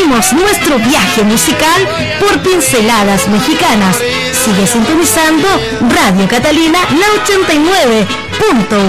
seguimos nuestro viaje musical por Pinceladas Mexicanas. Sigue sintonizando Radio Catalina, la 89.1.